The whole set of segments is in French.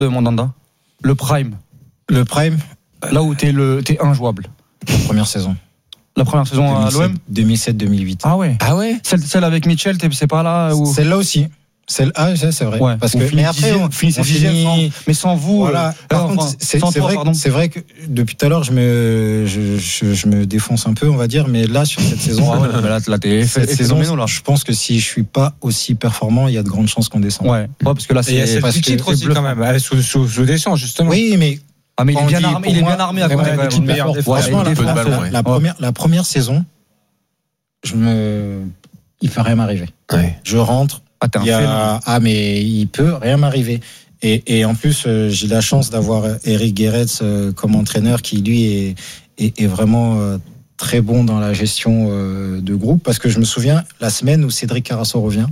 de Mandanda. Le prime. Là où t'es injouable. La première saison. La première saison à l'OM 2007-2008. Ah ouais. Celle avec Mitchell, c'est pas là où... Celle-là aussi. C'est vrai. Ouais, parce que mais après on finit mais sans vous. Voilà. Par contre, c'est vrai que depuis tout à l'heure je me défonce un peu, on va dire, mais là sur cette saison, cette saison, je pense que si je suis pas aussi performant, il y a de grandes chances qu'on descende. Ouais, parce que là c'est. Il y a celle du titre aussi quand même, sous descend justement. Oui, mais. Ah mais il est bien armé à côté quand même. Franchement, la première saison, il peut rien m'arriver. Ouais. Je rentre. Mais il peut rien m'arriver. Et en plus, j'ai la chance d'avoir Eric Guéretz comme entraîneur qui lui est vraiment très bon dans la gestion de groupe. Parce que je me souviens la semaine où Cédric Carasso revient,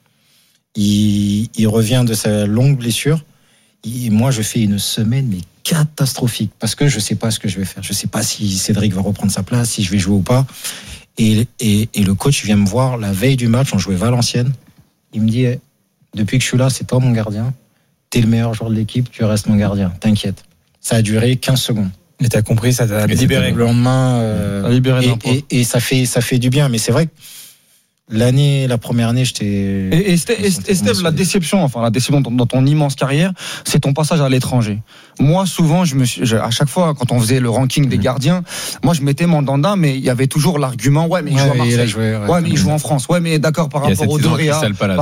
il revient de sa longue blessure. Et moi, je fais une semaine mais catastrophique parce que je sais pas ce que je vais faire. Je sais pas si Cédric va reprendre sa place, si je vais jouer ou pas. Et le coach vient me voir la veille du match. On jouait Valenciennes. Il me dit, depuis que je suis là, c'est toi mon gardien. T'es le meilleur joueur de l'équipe, tu restes mon gardien. T'inquiète. Ça a duré 15 secondes. Et t'as compris, ça t'a libéré. Le lendemain, et ça fait du bien. Mais c'est vrai que la première année, j'étais. Et Steve, la déception dans ton immense carrière, c'est ton passage à l'étranger. Moi, souvent, à chaque fois, quand on faisait le ranking des gardiens, moi, je mettais Mandanda, mais il y avait toujours l'argument, mais il joue à Marseille. Mais il joue en France. Ouais, mais d'accord, par rapport au Doria,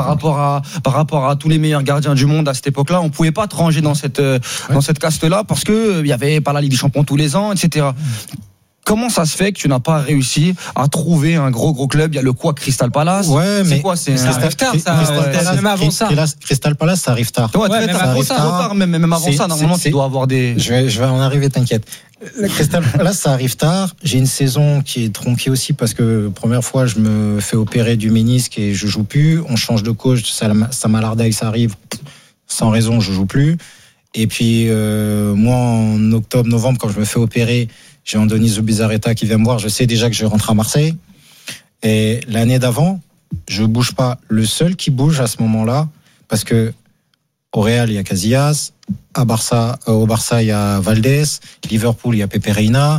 par rapport à tous les meilleurs gardiens du monde à cette époque-là, on pouvait pas te ranger dans cette caste-là parce que il y avait pas la Ligue des Champions tous les ans, etc. Comment ça se fait que tu n'as pas réussi à trouver un gros club? Il y a le Crystal Palace. Ouais, mais c'est quoi? C'est ça arrive tard, ça. Même avant ça. Crystal Palace, ça arrive tard. Ouais, même avant ça. Même avant ça, normalement, tu dois avoir des. Je vais en arriver, t'inquiète. Crystal Palace, ça arrive tard. J'ai une saison qui est tronquée aussi parce que première fois, je me fais opérer du ménisque et je joue plus. On change de coach. Sam Allardyce, ça arrive. Sans raison, je joue plus. Et puis, moi, en octobre-novembre, quand je me fais opérer, j'ai Andoni Zubizarreta qui vient me voir. Je sais déjà que je rentre à Marseille. Et l'année d'avant, je bouge pas. Le seul qui bouge à ce moment-là, parce que au Real, il y a Casillas. Au Barça, il y a Valdés. Liverpool, il y a Pepe Reina.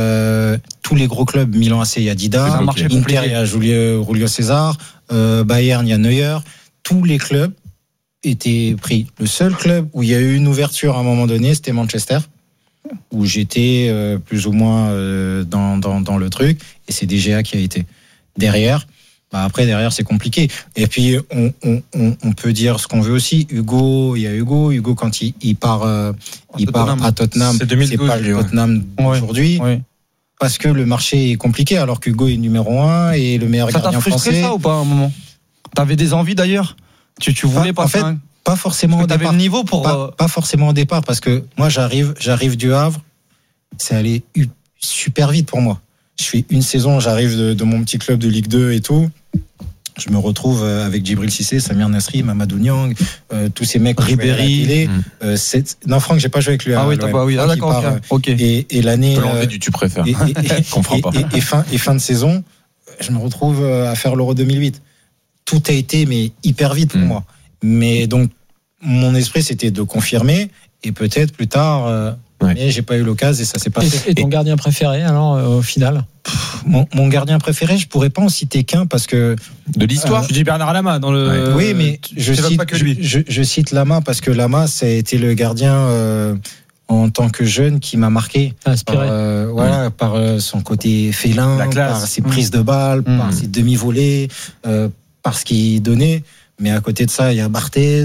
Tous les gros clubs, Milan AC, il y a Dida. Inter, il y a Julio César. Bayern, il y a Neuer. Tous les clubs étaient pris. Le seul club où il y a eu une ouverture à un moment donné, c'était Manchester, où j'étais plus ou moins dans le truc, et c'est DGA qui a été derrière. Derrière c'est compliqué. Et puis on peut dire ce qu'on veut aussi. Hugo quand il part à Tottenham, c'est 2012, pas le Tottenham aujourd'hui. Ouais. Parce que le marché est compliqué, alors qu'Hugo est numéro 1 et le meilleur gardien français. Ça t'a frustré ça ou pas à un moment? T'avais des envies d'ailleurs? Tu voulais pas faire pas forcément au départ. Le niveau pour pas forcément au départ, parce que moi j'arrive du Havre, c'est allé super vite pour moi. Je fais une saison, j'arrive de mon petit club de Ligue 2 et tout. Je me retrouve avec Djibril Cissé, Samir Nasri, Mamadou Niang, tous ces mecs Ribéry. Non, Franck, j'ai pas joué avec lui. Ah oui, t'as pas, oui. Ah, d'accord, ok. Et l'année. Tu préfères. Comprends pas. Et fin de saison, je me retrouve à faire l'Euro 2008. Tout a été, mais hyper vite pour moi. Mais donc, mon esprit, c'était de confirmer, et peut-être plus tard, mais j'ai pas eu l'occasion, et ça s'est passé. Et ton gardien préféré, alors, au final? Mon gardien préféré, je pourrais pas en citer qu'un, parce que... De l'histoire? Tu dis Bernard Lama dans le... Oui, mais je cite Lama, parce que Lama, ça a été le gardien... en tant que jeune, qui m'a marqué par son côté félin, par ses prises de balles, par ses demi-volées, par ce qu'il donnait. Mais à côté de ça, il y a Barthez,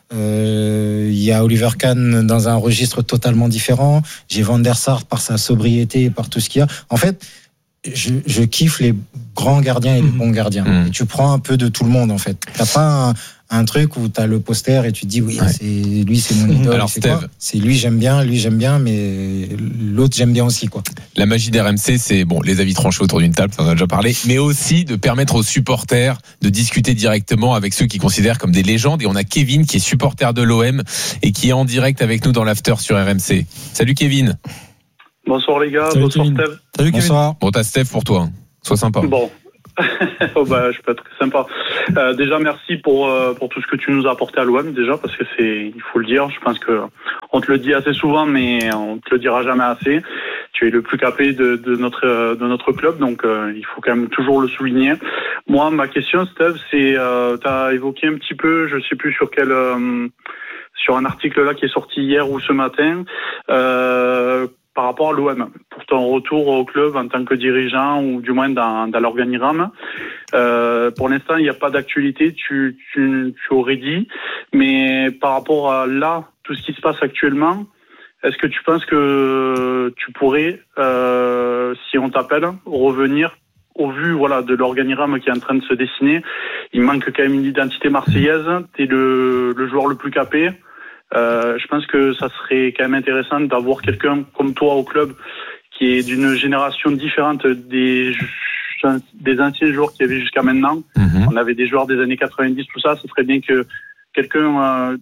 il y a Oliver Kahn dans un registre totalement différent. J'ai Van der Sar par sa sobriété, par tout ce qu'il y a. En fait, je kiffe les grands gardiens et les bons gardiens. Et tu prends un peu de tout le monde, en fait. T'as pas un truc où t'as le poster et tu te dis c'est mon idole. Alors Steve, c'est lui j'aime bien, mais l'autre j'aime bien aussi, quoi. La magie d'RMC, c'est les avis tranchés autour d'une table, ça on en a déjà parlé, mais aussi de permettre aux supporters de discuter directement avec ceux qui considèrent comme des légendes. Et on a Kevin qui est supporter de l'OM et qui est en direct avec nous dans l'after sur RMC. Salut Kevin. Bonsoir les gars. Salut bonsoir Kevin. Steve. Salut Kevin. Bonsoir. Bon, t'as Steve pour toi. Sois sympa. Bon. Je peux être très sympa. Déjà, merci pour tout ce que tu nous as apporté à l'OM, déjà, parce que il faut le dire. Je pense que on te le dit assez souvent, mais on te le dira jamais assez. Tu es le plus capé de notre club, donc il faut quand même toujours le souligner. Moi, ma question, Steve, c'est, t'as évoqué un petit peu, je sais plus sur quel, sur un article là qui est sorti hier ou ce matin, par rapport à l'OM, pour ton retour au club en tant que dirigeant ou du moins dans l'organigramme. Pour l'instant, il n'y a pas d'actualité, tu aurais dit, mais par rapport à là, tout ce qui se passe actuellement, est-ce que tu penses que tu pourrais, si on t'appelle, revenir au vu de l'organigramme qui est en train de se dessiner? Il manque quand même une identité marseillaise, t'es le joueur le plus capé. Je pense que ça serait quand même intéressant d'avoir quelqu'un comme toi au club qui est d'une génération différente des anciens joueurs qu'il y avait jusqu'à maintenant. On avait des joueurs des années 90, tout ça. Ce serait bien que quelqu'un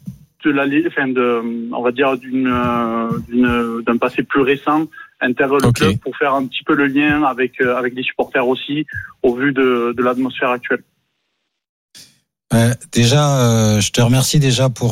on va dire d'un passé plus récent intègre le club pour faire un petit peu le lien avec les supporters aussi au vu de l'atmosphère actuelle. Déjà, je te remercie déjà pour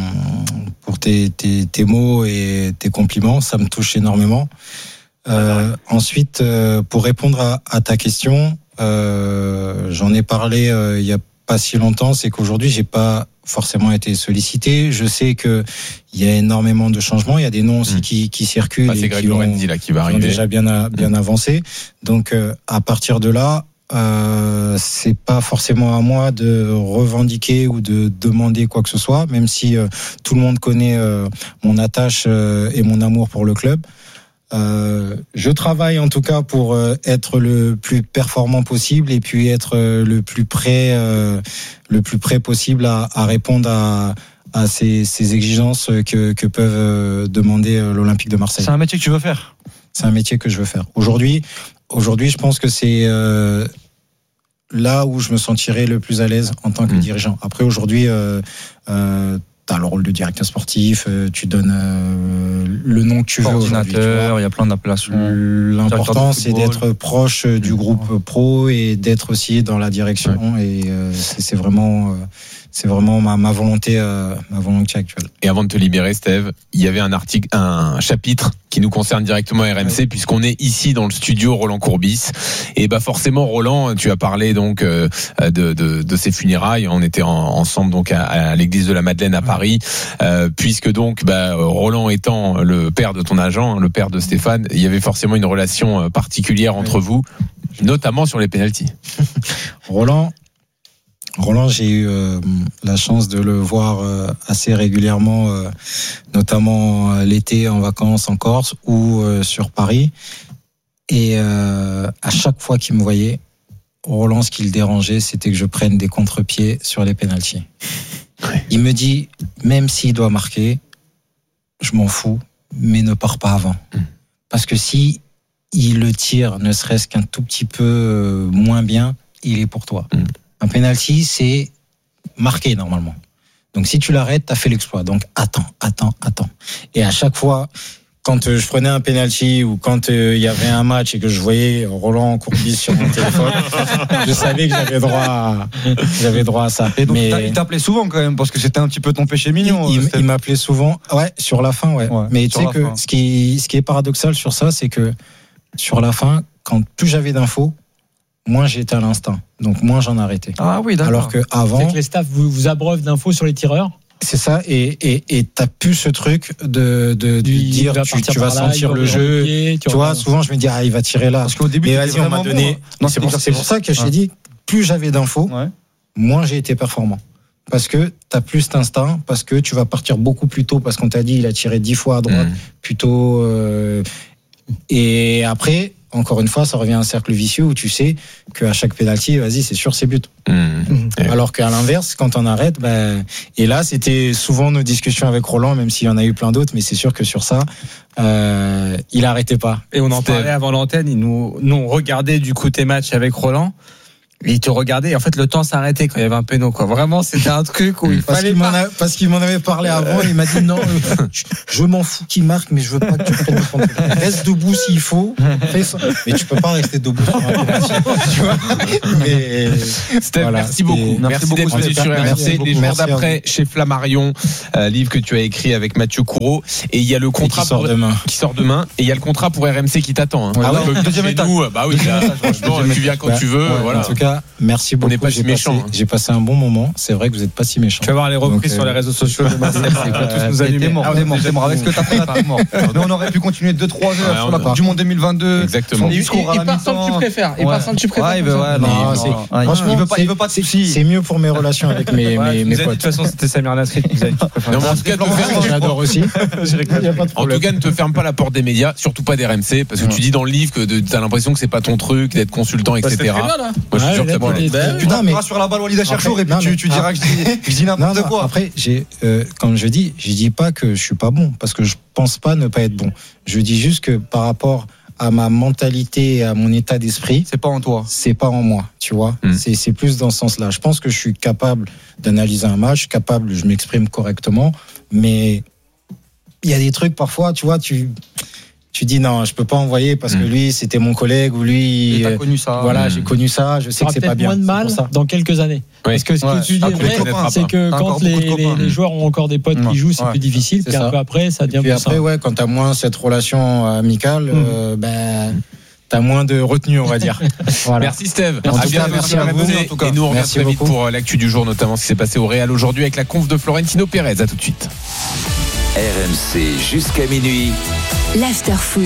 tes mots et tes compliments, ça me touche énormément. Ensuite, pour répondre à ta question, j'en ai parlé il y a pas si longtemps, c'est qu'aujourd'hui j'ai pas forcément été sollicité. Je sais que il y a énormément de changements, il y a des noms aussi qui circulent et qui va arriver. Ont déjà bien avancé. Donc à partir de là, c'est pas forcément à moi de revendiquer ou de demander quoi que ce soit, même si tout le monde connaît mon attache et mon amour pour le club. Je travaille en tout cas pour être le plus performant possible et puis être le plus près possible à répondre à ces exigences que peuvent demander l'Olympique de Marseille. C'est un métier que tu veux faire? C'est un métier que je veux faire. Aujourd'hui, je pense que c'est là où je me sentirais le plus à l'aise en tant que dirigeant. Après, aujourd'hui, t'as le rôle de directeur sportif, tu donnes le nom que tu veux. Coordinateur, il y a plein d'appellations. L'important, c'est d'être proche du groupe pro et d'être aussi dans la direction. Et c'est vraiment ma volonté actuelle. Et avant de te libérer, Steve, il y avait un chapitre qui nous concerne directement à RMC, puisqu'on est ici dans le studio Roland Courbis. Et forcément, Roland, tu as parlé donc de ces funérailles. On était ensemble donc à l'église de la Madeleine à Paris, puisque donc Roland étant le père de ton agent, le père de Stéphane, il y avait forcément une relation particulière entre vous, notamment sur les pénaltys. Roland, j'ai eu la chance de le voir assez régulièrement, notamment l'été en vacances en Corse ou sur Paris. Et à chaque fois qu'il me voyait, Roland, ce qui le dérangeait, c'était que je prenne des contre-pieds sur les pénaltys. Il me dit, même s'il doit marquer, je m'en fous, mais ne pars pas avant. Parce que si il le tire, ne serait-ce qu'un tout petit peu moins bien, il est pour toi. Un penalty, c'est marqué normalement. Donc si tu l'arrêtes, t'as fait l'exploit. Donc attends. Et à chaque fois, quand je prenais un penalty ou quand il y avait un match et que je voyais Roland Courbis sur mon téléphone, je savais que j'avais droit à ça. Et donc il t'appelait souvent quand même parce que c'était un petit peu ton péché mignon. Il m'appelait souvent, sur la fin, ouais. Mais tu sais que ce qui est paradoxal sur ça, c'est que sur la fin, quand plus j'avais d'infos, moins j'étais à l'instinct. Donc moins j'en arrêtais. Ah oui, d'accord. Alors que avant, c'est que les staffs vous abreuvent d'infos sur les tireurs. C'est ça, et t'as plus ce truc de dire tu vas sentir le jeu. Tu vois, souvent je me dis il va tirer là. Parce qu'au début, on m'a donné. Non, c'est pour ça que je t'ai dit, plus j'avais d'infos, moins j'ai été performant. Parce que t'as plus cet instinct, parce que tu vas partir beaucoup plus tôt, parce qu'on t'a dit il a tiré 10 fois à droite, plutôt. Et après, encore une fois, ça revient à un cercle vicieux où tu sais qu'à chaque pénalty, vas-y, c'est sûr, c'est but. Alors qu'à l'inverse, quand on arrête, et là, c'était souvent nos discussions avec Roland, même s'il y en a eu plein d'autres, mais c'est sûr que sur ça, il arrêtait pas. Et on en parlait avant l'antenne, nous on regardait du coup tes matchs avec Roland. il te regardait. En fait, le temps s'arrêtait quand il y avait un péno, quoi. Vraiment, c'était un truc où il fallait. Parce qu'il m'en avait parlé avant. Il m'a dit non, je m'en fous qu'il marque, mais je veux pas que tu prennes le compte. Reste debout s'il faut. Fais ça. Mais tu peux pas rester debout. Tu vois. Mais Steph, merci beaucoup. Merci d'être venu sur RMC. Les jours d'après chez Flammarion, livre que tu as écrit avec Mathieu Courreau. Et il y a le contrat qui sort demain. Et il y a le contrat pour RMC qui t'attend. Hein. Ah ouais, deuxième étape. Bah oui, franchement, tu viens quand tu veux. Voilà. En tout cas, merci beaucoup. On n'est pas si méchants. J'ai passé un bon moment. C'est vrai que vous n'êtes pas si méchants. Tu vas voir les reprises sur les réseaux sociaux de Marseille. Tous nous allumer. T'es mort. Avec ce que t'as fait, t'es mort. Mais on aurait pu continuer 2-3 heures sur la Coupe du Monde 2022. Exactement. Il part sans que tu préfères. Franchement, il veut pas de soucis. C'est mieux pour mes relations avec mes potes. De toute façon, c'était Samir Nasri qui faisait. En tout cas, j'adore aussi. En tout cas, ne te ferme pas la porte des médias, surtout pas d'RMC, parce que tu dis dans le livre que t'as l'impression que c'est pas ton truc, d'être consultant, etc. Moi, je suis sûr que ça peut l'être. Tu t'appuieras sur la balle Walid Acharchour et puis tu diras que je dis n'importe quoi. Après, comme je dis pas que je suis pas bon, parce que je pense pas ne pas être bon. Je dis juste que par rapport à ma mentalité et à mon état d'esprit, c'est pas en toi, c'est pas en moi, tu vois. C'est plus dans ce sens-là. Je pense que je suis capable d'analyser un match, je m'exprime correctement, mais il y a des trucs parfois, tu vois, tu dis non, je peux pas envoyer parce que lui c'était mon collègue ou lui. Et t'as connu ça. Voilà, j'ai connu ça. Je sais que c'est pas bien. Moins de mal dans quelques années. Oui. Parce que ce que tu dis est vrai, c'est que quand les joueurs ont encore des potes qui jouent, c'est plus difficile. Puis un peu après, ça devient plus simple. Après, quand t'as moins cette relation amicale, t'as moins de retenue, on va dire. Voilà. Merci Steve. Merci à vous. Et nous on revient très vite pour l'actu du jour, notamment ce qui s'est passé au Real aujourd'hui avec la conf de Florentino Pérez. À tout de suite. RMC jusqu'à minuit. L'Afterfoot.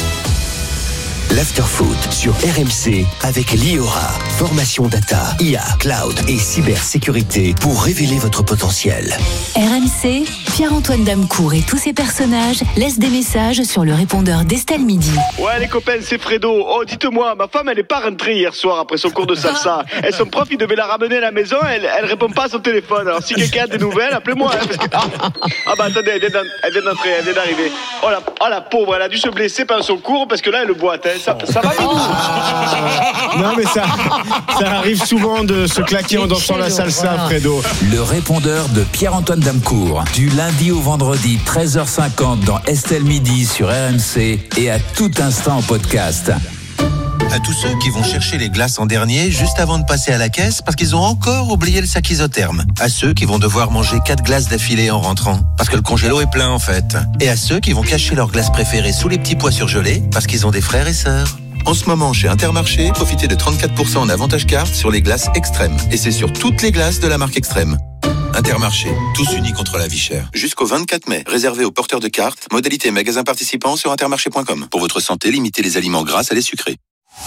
L'Afterfoot sur RMC avec Liora. Formation data, IA, cloud et cybersécurité pour révéler votre potentiel. RMC, Pierre-Antoine Damecourt et tous ses personnages laissent des messages sur le répondeur d'Estelle Midi. Ouais les copains, c'est Fredo. Oh dites-moi, ma femme elle est pas rentrée hier soir après son cours de salsa. Et son prof il devait la ramener à la maison, elle répond pas à son téléphone. Alors si quelqu'un a des nouvelles, appelez-moi. Hein, parce que... attendez, elle vient d'entrer, elle vient d'arriver. Oh la pauvre, elle a dû se blesser pendant son cours parce que là elle boite. Hein. Ça va vous Non mais ça arrive souvent de se claquer en dansant la salsa, Fredo. Le répondeur de Pierre-Antoine Damecourt, du lundi au vendredi 13h50 dans Estelle Midi sur RMC et à tout instant en podcast. À tous ceux qui vont chercher les glaces en dernier juste avant de passer à la caisse parce qu'ils ont encore oublié le sac isotherme. À ceux qui vont devoir manger 4 glaces d'affilée en rentrant parce que le congélo est plein en fait. Et à ceux qui vont cacher leurs glaces préférées sous les petits pois surgelés parce qu'ils ont des frères et sœurs. En ce moment, chez Intermarché, profitez de 34% en avantage carte sur les glaces Extrême. Et c'est sur toutes les glaces de la marque Extrême. Intermarché, tous unis contre la vie chère. Jusqu'au 24 mai, réservé aux porteurs de cartes, modalité magasin participant sur intermarché.com. Pour votre santé, limitez les aliments gras à les sucrés.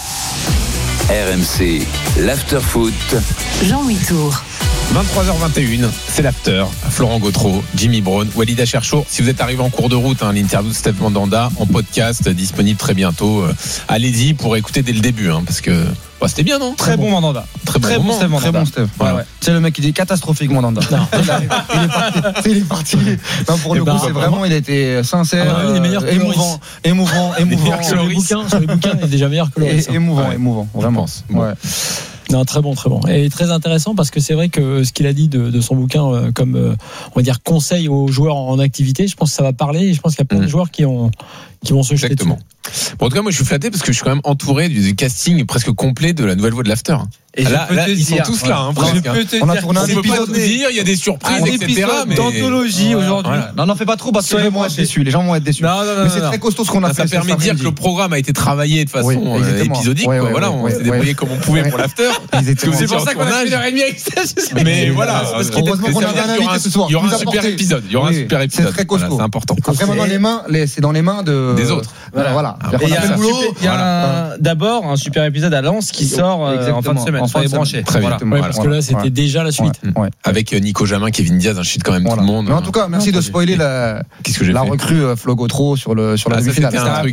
RMC, l'Afterfoot. Jean-Louis Tour. 23h21, c'est l'after. Florent Gautreau, Jimmy Brown, Walid Acharchour. Si vous êtes arrivé en cours de route, l'interview de Steve Mandanda en podcast, disponible très bientôt. Allez-y pour écouter dès le début, parce que c'était bien, non ? Très bon Mandanda. Très bon Steve. Ouais. C'est le mec qui dit catastrophique Mandanda. Il est parti. Non, pour le coup, c'est vraiment, il a été sincère, émouvant. Sur les bouquins, il est déjà meilleur que Loris. Émouvant, vraiment. Ouais. Non, très bon. Et très intéressant parce que c'est vrai que ce qu'il a dit de son bouquin comme, on va dire, conseil aux joueurs en activité, je pense que ça va parler et je pense qu'il y a plein de joueurs qui vont se jeter dessus. Bon, en tout cas, moi, je suis flatté parce que je suis quand même entouré du casting presque complet de la nouvelle voix de l'After. Et là, ils sont tous là. On a tourné un épisode. Il y a des surprises, etc. D'anthologie aujourd'hui. Non, n'en fais pas trop parce que les gens vont être déçus. Mais c'est très costaud ce qu'on a fait. Ça permet de dire que le programme a été travaillé de façon épisodique. Voilà, on s'est débrouillé comme on pouvait pour l'After. C'est pour ça qu'on a fait 1h30 avec ça. Mais voilà, heureusement qu'on a un invité ce soir. Il y aura un super épisode. C'est très costaud. C'est important. Après, maintenant, c'est dans les mains des autres. Voilà. Il y a d'abord un super épisode à Lens qui sort en fin de semaine. Soyez branchés. Très bien. Parce que là, c'était déjà la suite. Avec Nico Jamin, Kevin Diaz, un shit quand même tout le monde. Mais en tout cas, merci de spoiler la recrue Flo Gautreau sur la demi-finale. C'était un truc.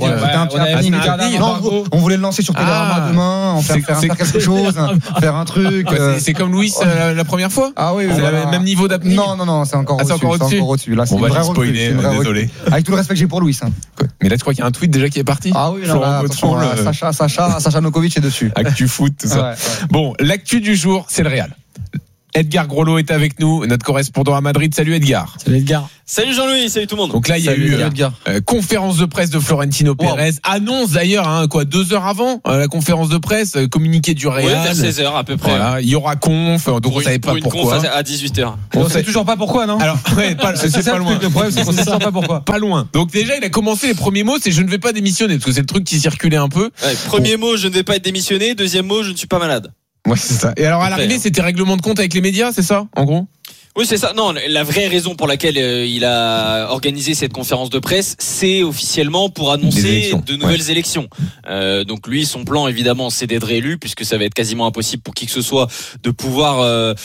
On voulait le lancer sur Télérama demain, en faire quelque chose, faire un truc. C'est comme Louis la première fois. Ah oui. C'est le même niveau d'apnée. Non, c'est encore au-dessus. Là, c'est une vraie recrue. spoiler. Désolé. Avec tout le respect que j'ai pour Louis. Mais là, tu crois qu'il y a un tweet déjà qui est parti? Ah oui, là, Sacha Nokovic est dessus. Actu foot, tout ça. Ouais. Bon, l'actu du jour, c'est le Real. Edgar Grolot est avec nous, notre correspondant à Madrid. Salut Edgar. Salut Edgar. Salut Jean-Louis, salut tout le monde. Donc là, il y a eu conférence de presse de Florentino Pérez. Annonce d'ailleurs, 2 heures avant la conférence de presse, communiqué du Real. Oui, vers 16h à peu près. Voilà, il y aura conf, donc on savait pas pourquoi. Conf à 18h. On sait toujours pas pourquoi, non? Alors, c'est pas loin. Le problème, c'est qu'on sait toujours pas pourquoi. Pas loin. Donc déjà, il a commencé les premiers mots, c'est je ne vais pas démissionner, parce que c'est le truc qui circulait un peu. Ouais, premier mot, je ne vais pas être démissionné. Deuxième mot, je ne suis pas malade. Ouais, c'est ça. Et alors à l'arrivée, c'était règlement de compte avec les médias, c'est ça, en gros? Oui, c'est ça. Non, la vraie raison pour laquelle il a organisé cette conférence de presse, c'est officiellement pour annoncer de nouvelles élections. Donc lui, son plan, évidemment, c'est d'être réélu, puisque ça va être quasiment impossible pour qui que ce soit de pouvoir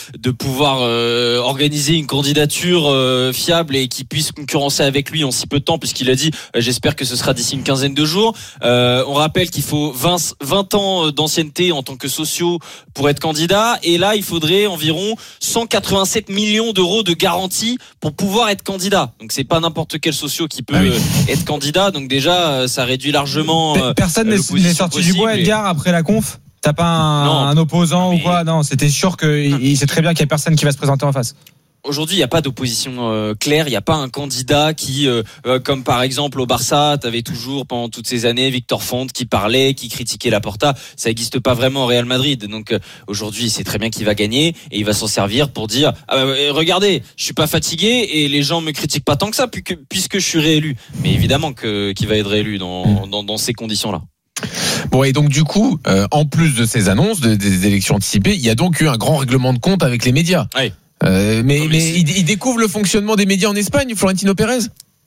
organiser une candidature fiable et qui puisse concurrencer avec lui en si peu de temps, puisqu'il a dit, j'espère que ce sera d'ici une quinzaine de jours. On rappelle qu'il faut 20 ans d'ancienneté en tant que socio pour être candidat, et là, il faudrait environ 187 millions d'euros de garantie pour pouvoir être candidat. Donc c'est pas n'importe quel socio qui peut être candidat. Donc déjà ça réduit largement. Personne n'est sorti du bois, Edgar, après la conf. T'as pas un opposant ou quoi? Non, c'était sûr qu'il sait très bien qu'il y a personne qui va se présenter en face. Aujourd'hui, il n'y a pas d'opposition claire, il n'y a pas un candidat qui, comme par exemple au Barça, t'avais toujours pendant toutes ces années Victor Font qui parlait, qui critiquait Laporta. Ça n'existe pas vraiment au Real Madrid. Donc aujourd'hui, il sait très bien qu'il va gagner et il va s'en servir pour dire regardez, je suis pas fatigué et les gens me critiquent pas tant que ça puisque je suis réélu. Mais évidemment qu'il va être réélu dans ces conditions-là. Bon, et donc du coup, en plus de ces annonces des élections anticipées, il y a donc eu un grand règlement de compte avec les médias. Oui. Mais il découvre le fonctionnement des médias en Espagne, Florentino Pérez?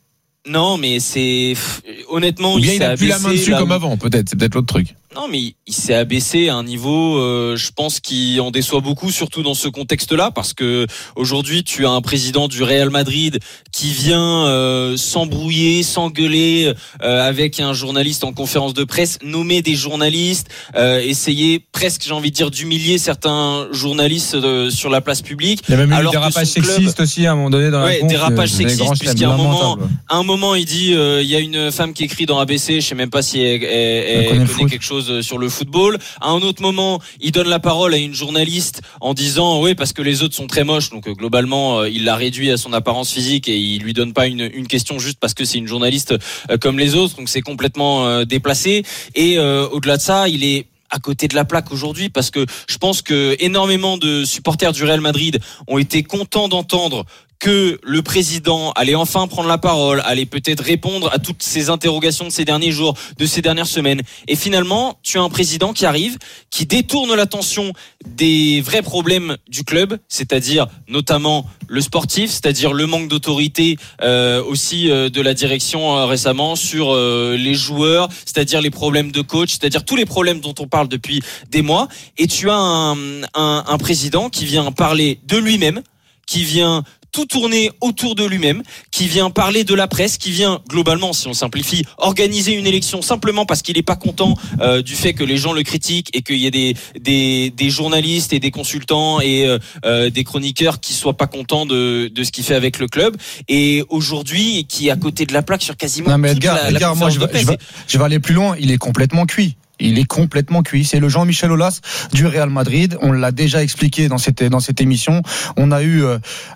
Non, mais c'est honnêtement, il a plus la main dessus comme avant, peut-être. C'est peut-être l'autre truc. Non, mais il s'est abaissé à un niveau, je pense, qui en déçoit beaucoup, surtout dans ce contexte-là, parce que aujourd'hui, tu as un président du Real Madrid qui vient s'embrouiller, s'engueuler avec un journaliste en conférence de presse, nommer des journalistes, essayer presque, j'ai envie de dire, d'humilier certains journalistes sur la place publique. Il y a même eu des dérapages sexistes aussi à un moment donné dans la conf. Dérapages sexistes, puisqu'à un moment, il dit, il y a une femme qui écrit dans ABC, je sais même pas si elle connaît quelque chose sur le football. À un autre moment, il donne la parole à une journaliste en disant oui, parce que les autres sont très moches. Donc globalement, il l'a réduit à son apparence physique et il lui donne pas une question juste parce que c'est une journaliste comme les autres. Donc c'est complètement déplacé. Et au-delà de ça, il est à côté de la plaque aujourd'hui, parce que je pense que énormément de supporters du Real Madrid ont été contents d'entendre que le président allait enfin prendre la parole, allait peut-être répondre à toutes ces interrogations de ces derniers jours, de ces dernières semaines. Et finalement, tu as un président qui arrive, qui détourne l'attention des vrais problèmes du club, c'est-à-dire notamment le sportif, c'est-à-dire le manque d'autorité aussi de la direction récemment sur les joueurs, c'est-à-dire les problèmes de coach, c'est-à-dire tous les problèmes dont on parle depuis des mois. Et tu as un président qui vient parler de lui-même, qui vient tout tourner autour de lui-même, qui vient parler de la presse, qui vient globalement, si on simplifie, organiser une élection simplement parce qu'il n'est pas content du fait que les gens le critiquent et qu'il y ait des journalistes et des consultants et des chroniqueurs qui soient pas contents de ce qu'il fait avec le club. Et aujourd'hui, qui est à côté de la plaque sur quasiment non mais Edgar, moi je vais aller plus loin. Il est complètement cuit. Il est complètement cuit. C'est le Jean-Michel Aulas du Real Madrid. On l'a déjà expliqué dans cette émission. On a eu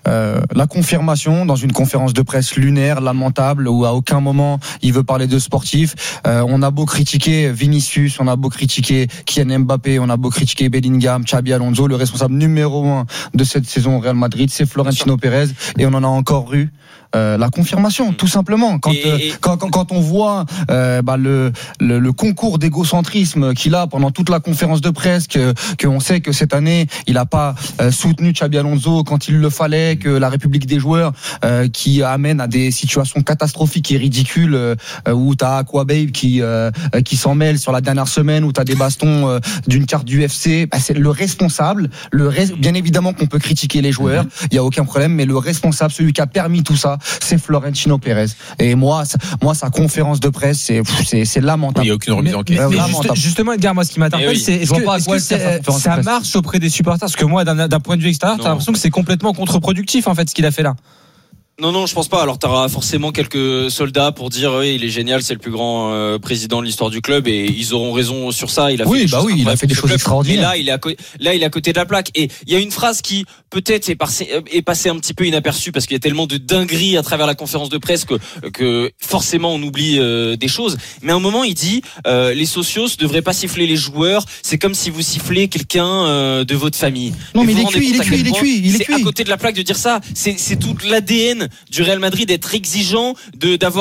la confirmation dans une conférence de presse lunaire, lamentable, où à aucun moment il veut parler de sportifs. On a beau critiquer Vinicius, on a beau critiquer Kylian Mbappé, on a beau critiquer Bellingham, Xabi Alonso, le responsable numéro 1 de cette saison au Real Madrid, c'est Florentino Pérez. Et on en a encore eu la confirmation, tout simplement. Quand on voit le concours d'égocentrisme qu'il a pendant toute la conférence de presse, qu'on sait que cette année il n'a pas soutenu Xabi Alonso quand il le fallait, que la République des joueurs qui amène à des situations catastrophiques et ridicules, où t'as Aquababe qui s'en mêle sur la dernière semaine, où t'as des bastons d'une carte du UFC, c'est le responsable. Bien évidemment qu'on peut critiquer les joueurs, il y a aucun problème, mais le responsable, celui qui a permis tout ça, c'est Florentino Pérez. Et moi, sa conférence de presse, c'est lamentable. Il n'y a aucune remise en question. Justement, Edgar, moi, ce qui m'interpelle, c'est est-ce que ça marche auprès des supporters? Parce que moi, d'un point de vue extérieur, t'as l'impression que c'est complètement contre-productif, en fait, ce qu'il a fait là. Non, je pense pas. Alors, t'auras forcément quelques soldats pour dire, oui, il est génial, c'est le plus grand président de l'histoire du club, et ils auront raison sur ça. Il a fait des choses extraordinaires. Et là, il est à côté de la plaque. Et il y a une phrase qui peut-être est passée un petit peu inaperçue parce qu'il y a tellement de dingueries à travers la conférence de presse que forcément on oublie des choses. Mais à un moment, il dit, les socios ne devraient pas siffler les joueurs. C'est comme si vous sifflez quelqu'un de votre famille. Non, mais il est cuit. C'est à côté de la plaque de dire ça. C'est tout l'ADN du Real Madrid d'être exigeant, d'avoir